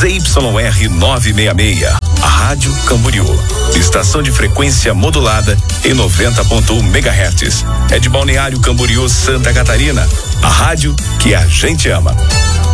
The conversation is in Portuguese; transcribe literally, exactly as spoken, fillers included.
Z Y R novecentos e sessenta e seis, a Rádio Camboriú. Estação de frequência modulada em noventa ponto um megahertz. É de Balneário Camboriú, Santa Catarina. A rádio que a gente ama.